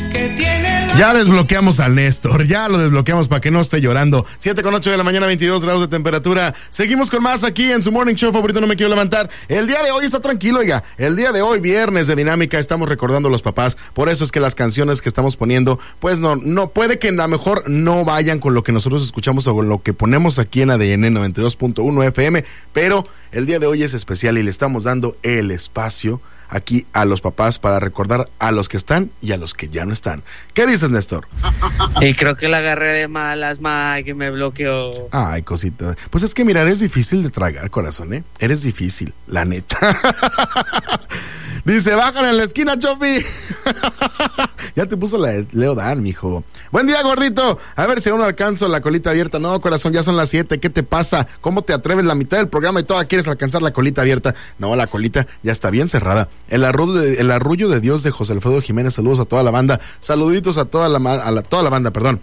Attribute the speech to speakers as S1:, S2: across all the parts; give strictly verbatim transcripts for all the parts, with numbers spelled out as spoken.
S1: Ya desbloqueamos al Néstor, ya lo desbloqueamos para que no esté llorando. siete con ocho de la mañana, veintidós grados de temperatura. Seguimos con más aquí en su Morning Show favorito, No Me Quiero Levantar. El día de hoy está tranquilo, oiga. El día de hoy, viernes de Dinámica, estamos recordando a los papás. Por eso es que las canciones que estamos poniendo, pues no, no puede que a lo mejor no vayan con lo que nosotros escuchamos o con lo que ponemos aquí en A D N noventa y dos punto uno F M. Pero el día de hoy es especial y le estamos dando el espacio aquí a los papás para recordar a los que están y a los que ya no están. ¿Qué dices, Néstor?
S2: Y creo que la agarré de malas, Mike, y me bloqueó.
S1: Ay, cosita. Pues es que, mira, eres difícil de tragar, corazón, ¿eh? Eres difícil, la neta. Dice, bájale en la esquina, Chopi. Ya te puso la de Leo Dan, mijo. Buen día, gordito. A ver si aún no alcanzo la colita abierta. No, corazón, ya son las siete. ¿Qué te pasa? ¿Cómo te atreves la mitad del programa y todavía quieres alcanzar la colita abierta? No, la colita ya está bien cerrada. El arrullo de, el arrullo de Dios de José Alfredo Jiménez. Saludos a toda la banda. Saluditos a toda la, a la, toda la banda, perdón.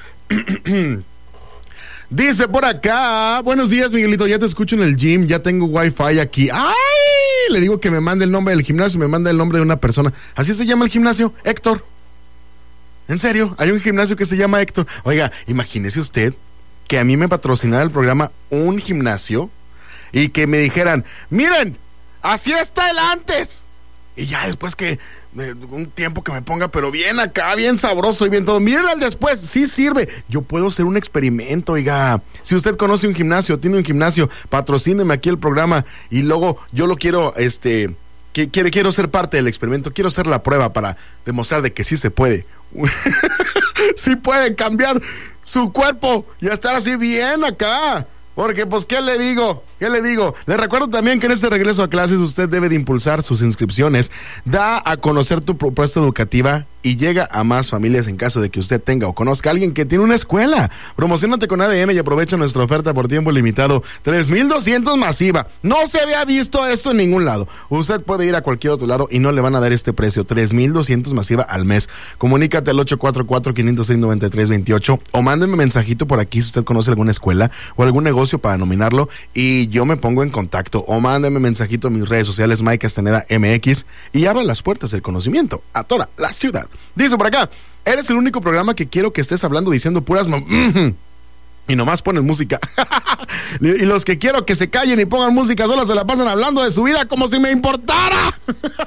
S1: Dice por acá, buenos días, Miguelito, ya te escucho en el gym, ya tengo wifi aquí. ¡Ay! Le digo que me mande el nombre del gimnasio, me manda el nombre de una persona. ¿Así se llama el gimnasio? Héctor. ¿En serio? Hay un gimnasio que se llama Héctor. Oiga, imagínese usted que a mí me patrocinara el programa un gimnasio y que me dijeran, miren, así está el antes. Y ya después que eh, un tiempo que me ponga, pero bien acá, bien sabroso y bien todo. Miren al después, sí sirve. Yo puedo hacer un experimento, oiga. Si usted conoce un gimnasio, tiene un gimnasio, patrocíneme aquí el programa y luego yo lo quiero, este, que, quiero, quiero ser parte del experimento, quiero hacer la prueba para demostrar de que sí se puede. Sí pueden cambiar su cuerpo y estar así bien acá. Porque, pues, ¿qué le digo? ¿Qué le digo? Le recuerdo también que en este regreso a clases usted debe de impulsar sus inscripciones, da a conocer tu propuesta educativa y llega a más familias en caso de que usted tenga o conozca a alguien que tiene una escuela. Promociónate con A D N y aprovecha nuestra oferta por tiempo limitado. tres mil doscientos masiva. No se había visto esto en ningún lado. Usted puede ir a cualquier otro lado y no le van a dar este precio. tres mil doscientos masiva al mes. Comunícate al ocho cuatro cuatro, cinco cero seis, nueve tres dos ocho o mándenme mensajito por aquí si usted conoce alguna escuela o algún negocio para nominarlo y yo me pongo en contacto, o mándame mensajito en mis redes sociales Mike Castaneda M X y abra las puertas del conocimiento a toda la ciudad. Dice por acá, eres el único programa que quiero que estés hablando diciendo puras mam- y nomás ponen música. Y los que quiero que se callen y pongan música solo se la pasan hablando de su vida como si me importara.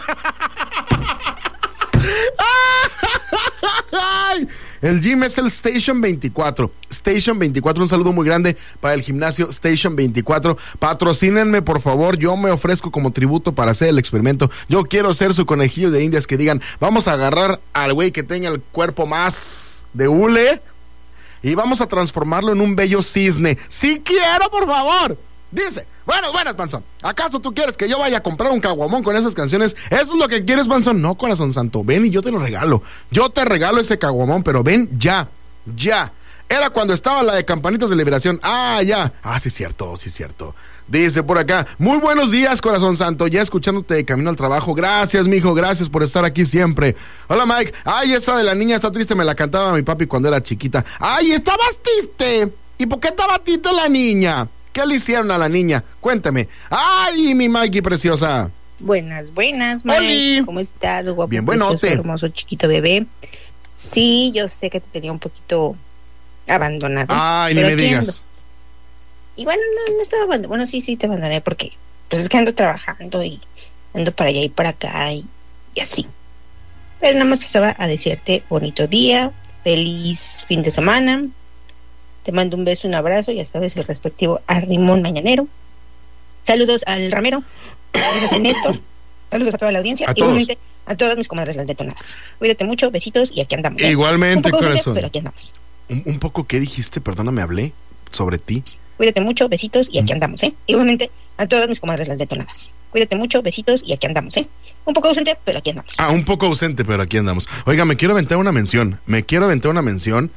S1: Ay, el gym es el Station veinticuatro. Station veinticuatro, un saludo muy grande para el gimnasio Station veinticuatro. Patrocínenme, por favor. Yo me ofrezco como tributo para hacer el experimento. Yo quiero ser su conejillo de indias que digan, vamos a agarrar al güey que tenga el cuerpo más de hule y vamos a transformarlo en un bello cisne. ¡Sí quiero, por favor! Dice, bueno, buenas, Panzón. ¿Acaso tú quieres que yo vaya a comprar un caguamón con esas canciones? ¿Eso es lo que quieres, Panzón? No, corazón santo, ven y yo te lo regalo. Yo te regalo ese caguamón, pero ven ya, ya. Era cuando estaba la de Campanitas de Liberación. Ah, ya. Ah, sí, cierto, sí, cierto. Dice por acá, muy buenos días, corazón santo, ya escuchándote de camino al trabajo. Gracias, mijo, gracias por estar aquí siempre. Hola, Mike. Ay, esa de la niña está triste, me la cantaba mi papi cuando era chiquita. Ay, estabas triste. ¿Y por qué estaba triste la niña? ¿Qué le hicieron a la niña? Cuéntame. ¡Ay, mi Mikey preciosa!
S3: Buenas, buenas, Mike.
S1: ¡Oli!
S3: ¿Cómo estás, guapo?
S1: Bien buenote.
S3: Precioso, hermoso, chiquito bebé. Sí, yo sé que te tenía un poquito abandonado.
S1: Ay, ni me digas.
S3: Y bueno, no, no estaba abandonado. Bueno, sí, sí te abandoné porque pues es que ando trabajando y ando para allá y para acá y, y así. Pero nada más pensaba a decirte bonito día, feliz fin de semana. Te mando un beso, un abrazo, ya sabes, el respectivo arrimón mañanero. Saludos al Ramero, saludos a Néstor, saludos a toda la audiencia,
S1: a
S3: y igualmente a todas mis comadres las detonadas. Cuídate mucho, besitos y aquí andamos. ¿eh?
S1: Igualmente,
S3: un poco
S1: corazón.
S3: Pero aquí andamos.
S1: ¿Un, un poco qué dijiste? Perdóname, hablé sobre ti.
S3: Cuídate mucho, besitos y aquí andamos, ¿eh? Igualmente a todas mis comadres las detonadas. Cuídate mucho, besitos y aquí andamos, ¿eh? Un poco ausente, pero aquí andamos.
S1: Ah, un poco ausente, pero aquí andamos. Oiga, me quiero aventar una mención. Me quiero aventar una mención.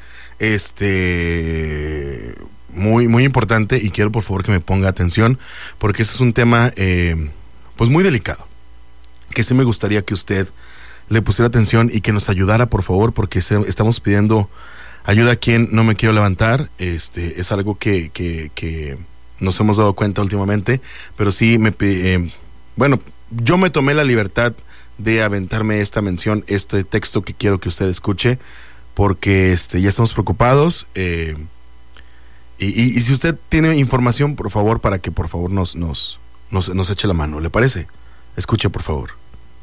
S1: Este... Muy, muy importante y quiero por favor que me ponga atención porque este es un tema eh, pues muy delicado que sí me gustaría que usted le pusiera atención y que nos ayudara por favor porque se, estamos pidiendo ayuda a quien no me quiero levantar. Este es algo que, que, que nos hemos dado cuenta últimamente, pero sí me eh, bueno, yo me tomé la libertad de aventarme esta mención, este texto que quiero que usted escuche, porque este, ya estamos preocupados. Eh, y, y, y si usted tiene información, por favor, para que por favor nos, nos, nos, nos eche la mano, ¿le parece? Escuche, por favor.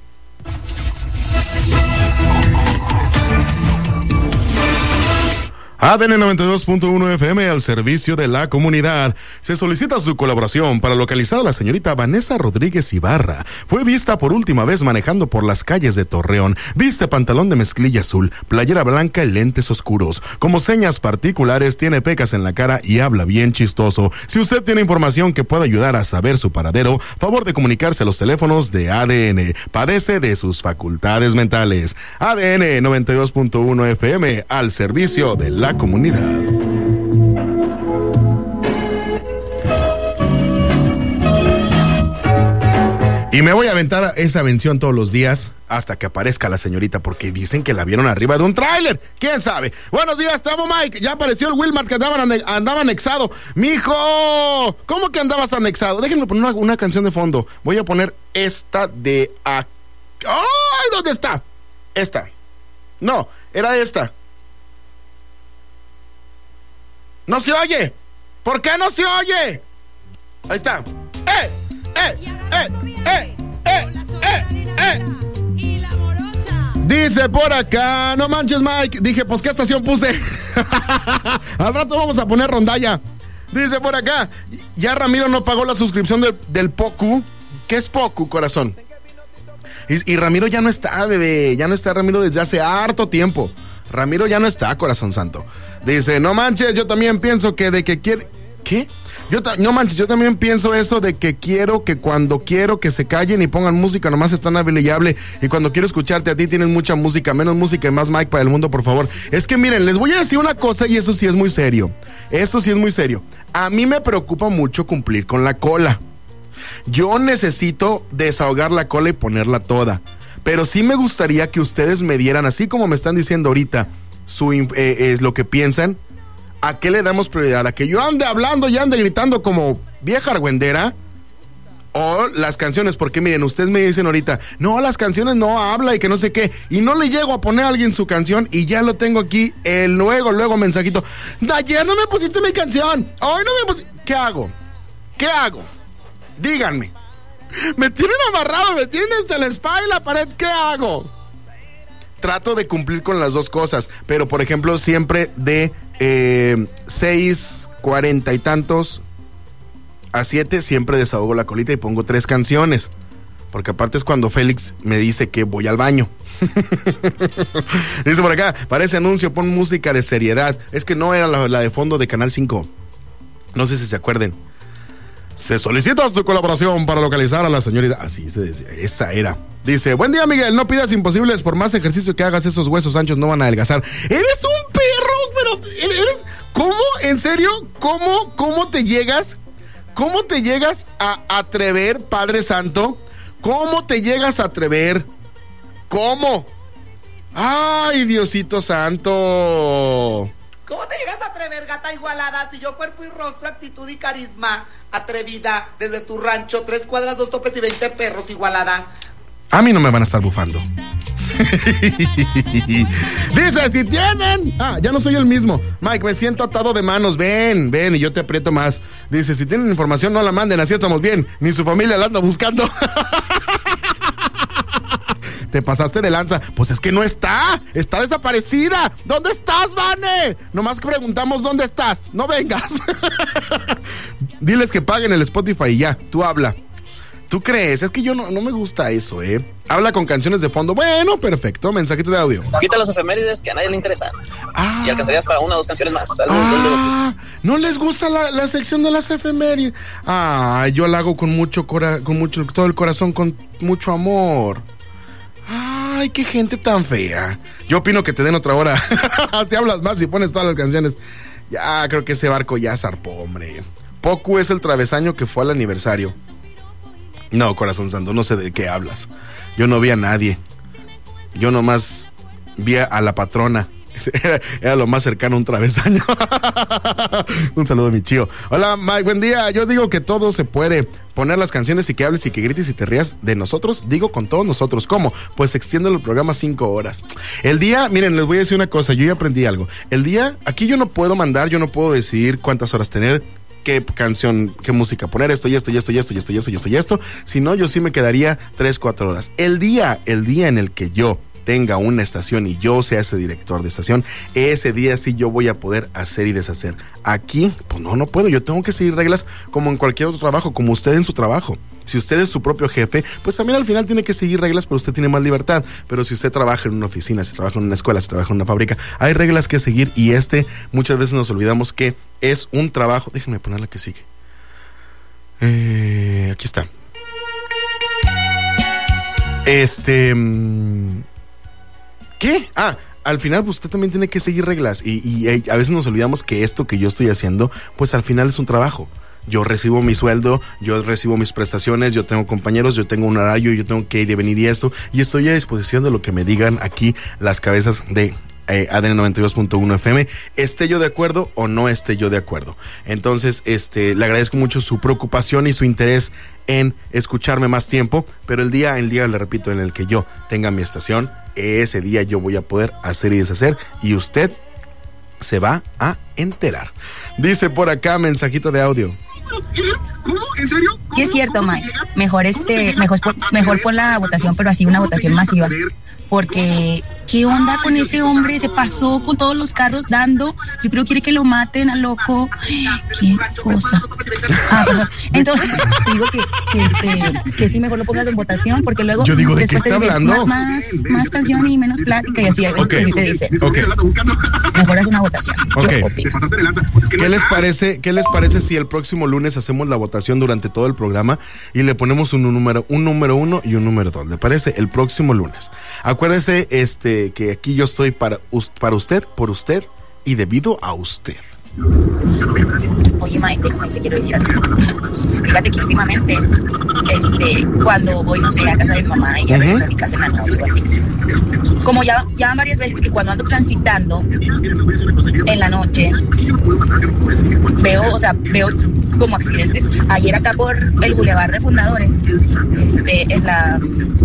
S1: A D N noventa y dos punto uno F M al servicio de la comunidad. Se solicita su colaboración para localizar a la señorita Vanessa Rodríguez Ibarra. Fue vista por última vez manejando por las calles de Torreón. Viste pantalón de mezclilla azul, playera blanca y lentes oscuros. Como señas particulares, tiene pecas en la cara y habla bien chistoso. Si usted tiene información que pueda ayudar a saber su paradero, favor de comunicarse a los teléfonos de A D N. Padece de sus facultades mentales. A D N noventa y dos punto uno F M al servicio de la La comunidad. Y me voy a aventar esa mención todos los días hasta que aparezca la señorita, porque dicen que la vieron arriba de un tráiler. ¿Quién sabe? Buenos días, te amo, Mike. Ya apareció el Wilmart que andaba, andaba anexado. Mijo, ¿cómo que andabas anexado? Déjenme poner una, una canción de fondo. Voy a poner esta de aquí. ¡Ay! ¿Dónde está? Esta. No, era esta. ¡No se oye! ¿Por qué no se oye? Ahí está. ¡Eh! ¡Eh! ¡Eh! ¡Eh! ¡Eh! ¡Eh! ¡Eh! Dice por acá, no manches, Mike. Dije, pues, ¿qué estación puse? Al rato vamos a poner rondalla. Dice por acá, ya Ramiro no pagó la suscripción de, del Poku. ¿Qué es Poku, corazón? Y, y Ramiro ya no está, bebé. Ya no está Ramiro desde hace harto tiempo. Ramiro ya no está, corazón santo. Dice, no manches, yo también pienso que de que quiere... ¿Qué? Yo ta... No manches, yo también pienso eso de que quiero que cuando quiero que se callen y pongan música, nomás están hable y hable. Y cuando quiero escucharte a ti tienes mucha música, menos música y más Mike para el mundo, por favor. Es que miren, les voy a decir una cosa y eso sí es muy serio. Eso sí es muy serio. A mí me preocupa mucho cumplir con la cola. Yo necesito desahogar la cola y ponerla toda. Pero sí me gustaría que ustedes me dieran, así como me están diciendo ahorita, su eh, es lo que piensan. ¿A qué le damos prioridad? ¿A que yo ande hablando y ande gritando como vieja argüendera? ¿O las canciones? Porque miren, ustedes me dicen ahorita, no, las canciones no habla y que no sé qué. Y no le llego a poner a alguien su canción y ya lo tengo aquí, el luego, luego mensajito. Ayer no me pusiste mi canción. Hoy no me pusiste. ¿Qué hago? ¿Qué hago? Díganme. Me tienen amarrado, me tienen entre la espada y la pared. ¿Qué hago? Trato de cumplir con las dos cosas, pero por ejemplo siempre de eh, seis cuarenta y tantos a siete siempre desahogo la colita y pongo tres canciones, porque aparte es cuando Félix me dice que voy al baño. Dice por acá, parece anuncio, pon música de seriedad. Es que no era la, la de fondo de Canal cinco. No sé si se acuerden. Se solicita su colaboración para localizar a la señorita. Así se decía, esa era. Dice, buen día, Miguel, no pidas imposibles, por más ejercicio que hagas, esos huesos anchos no van a adelgazar. Eres un perro, pero eres... ¿Cómo? ¿En serio? ¿Cómo? ¿Cómo te llegas? ¿Cómo te llegas a atrever, Padre Santo? ¿Cómo te llegas a atrever? ¿Cómo? Ay, Diosito Santo.
S4: ¿Cómo te llegas a atrever, gata igualada? Si yo cuerpo y rostro, actitud y carisma, atrevida, desde tu rancho, tres cuadras, dos topes y veinte perros, igualada.
S1: A mí no me van a estar bufando. Dice, si tienen... Ah, ya no soy el mismo. Mike, me siento atado de manos. Ven, ven y yo te aprieto más. Dice, si tienen información no la manden, así estamos bien. Ni su familia la anda buscando. Te pasaste de lanza. Pues es que no está. Está desaparecida. ¿Dónde estás, Vane? Nomás preguntamos dónde estás. No vengas. Diles que paguen el Spotify y ya. Tú habla. ¿Tú crees? Es que yo no, no me gusta eso, ¿eh? Habla con canciones de fondo. Bueno, perfecto. Mensajito de audio.
S5: Quita las efemérides que a nadie le interesan.
S1: Ah.
S5: Y alcanzarías para una o dos canciones más.
S1: Ah, no les gusta la, la sección de las efemérides. Ah, yo la hago con mucho cora, con mucho, todo el corazón, con mucho amor. Ay, qué gente tan fea. Yo opino que te den otra hora. Si hablas más y pones todas las canciones. Ya, creo que ese barco ya zarpó, hombre. Poku es el travesaño que fue al aniversario. No, corazón santo, no sé de qué hablas. Yo no vi a nadie. Yo nomás vi a la patrona Era, era lo más cercano a un travesaño. Un saludo, mi chío. Hola, Mike, buen día. Yo digo que todo se puede. Poner las canciones y que hables y que grites y te rías de nosotros. Digo, con todos nosotros. ¿Cómo? Pues extiendo el programa cinco horas. El día, miren, les voy a decir una cosa. Yo ya aprendí algo. El día, aquí yo no puedo mandar, yo no puedo decidir cuántas horas tener, qué canción, qué música poner, esto y esto y esto y esto y esto y esto y esto y esto. Si no, yo sí me quedaría tres, cuatro horas. El día, el día en el que yo tenga una estación y yo sea ese director de estación, ese día sí yo voy a poder hacer y deshacer. Aquí, pues no, no puedo. Yo tengo que seguir reglas como en cualquier otro trabajo, como usted en su trabajo. Si usted es su propio jefe, pues también al final tiene que seguir reglas, pero usted tiene más libertad. Pero si usted trabaja en una oficina, si trabaja en una escuela, si trabaja en una fábrica, hay reglas que seguir y este, muchas veces nos olvidamos que es un trabajo. Déjenme poner la que sigue. Eh, aquí está. Este... ¿Qué? Ah, al final pues, usted también tiene que seguir reglas y, y a veces nos olvidamos que esto que yo estoy haciendo, pues al final es un trabajo. Yo recibo mi sueldo, yo recibo mis prestaciones, yo tengo compañeros, yo tengo un horario, yo tengo que ir y venir y esto, y estoy a disposición de lo que me digan aquí las cabezas de eh, A D N noventa y dos punto uno F M, esté yo de acuerdo o no esté yo de acuerdo. Entonces, este, le agradezco mucho su preocupación y su interés en escucharme más tiempo, pero el día, el día, le repito, en el que yo tenga mi estación, ese día yo voy a poder hacer y deshacer y usted se va a enterar. Dice por acá, mensajito de audio.
S6: ¿Cómo? ¿En serio? ¿Cómo?
S7: Sí es cierto, Mike. Mejor este, mejor por, mejor por la votación, pero así una votación masiva. Porque, ¿qué onda con ese hombre? Se pasó con todos los carros dando. Yo creo que quiere que lo maten al loco. Qué cosa. Ah, perdón. Entonces, digo que, que, este, que sí mejor lo pongas en votación, porque luego...
S1: Yo digo, ¿de qué está hablando?
S7: Más, más canción y menos plática y así. Hay veces
S1: okay.
S7: que sí te dicen.
S1: Okay.
S7: Mejor es una votación.
S1: Okay.
S7: Yo opino.
S1: ¿Qué les parece, qué les parece si el próximo lunes hacemos la votación durante todo el programa y le ponemos un número, un número uno y un número dos? ¿Le parece? El próximo lunes. Acuérdese este, que aquí yo estoy para, para usted, por usted y debido a usted.
S7: Oye, Mike, déjame, te quiero decir algo. Fíjate que últimamente, este, cuando voy, no sé, a casa de mi mamá y ya uh-huh. regreso a mi casa en la noche o así, como ya, ya varias veces que cuando ando transitando en la noche, veo, o sea, veo como accidentes. Ayer acá por el Boulevard de Fundadores, este, en la...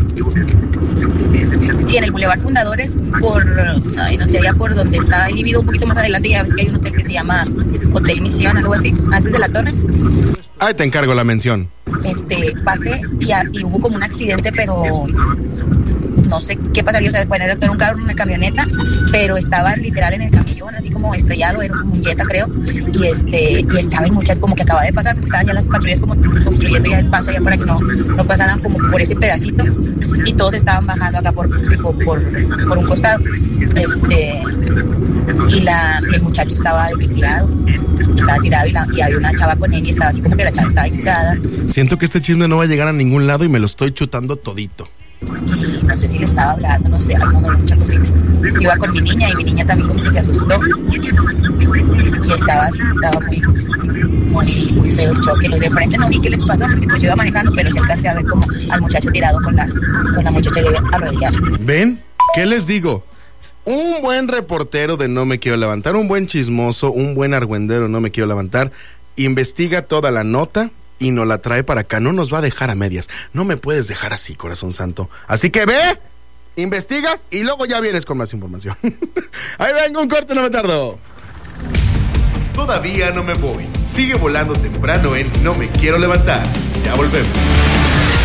S7: Sí, en el Boulevard Fundadores, por, ay, no sé, allá por donde está ahí, vivido un poquito más adelante, ya ves que hay un hotel que se llama Hotel Misión, algo así, antes de la torre.
S1: Ahí te encargo la mención.
S7: Este, pasé y, a, y hubo como un accidente, pero no sé qué pasaría, o sea, bueno, era un carro, una camioneta, pero estaba literal en el camellón, así como estrellado, era como un Jetta, creo, y este, y estaba el muchacho como que acaba de pasar, porque estaban ya las patrullas como construyendo ya el paso ya para que no, no pasaran como por ese pedacito, y todos estaban bajando acá por, tipo, por, por un costado, este, y la, el muchacho estaba tirado, estaba tirado y, la, y había una chava con él y estaba así como que la chava estaba hincada.
S1: Siento que este chisme no va a llegar a ningún lado y me lo estoy chutando todito.
S7: Y no sé si le estaba hablando, no sé, algo me dio mucha cosita. Iba con mi niña y mi niña también como que se asustó. Y estaba así, estaba muy, muy, muy feo el choque. Los de frente no vi qué les pasó porque pues yo iba manejando, pero sí alcancé a ver como al muchacho tirado con la, con la muchacha arrodillada.
S1: ¿Ven? ¿Qué les digo? Un buen reportero de No Me Quiero Levantar, un buen chismoso, un buen argüendero No Me Quiero Levantar, investiga toda la nota y nos la trae para acá. No nos va a dejar a medias. No me puedes dejar así, corazón santo. Así que ve, investigas y luego ya vienes con más información. Ahí vengo, un corte, no me tardo. Todavía no me voy. Sigue volando temprano en No Me Quiero Levantar. Ya volvemos.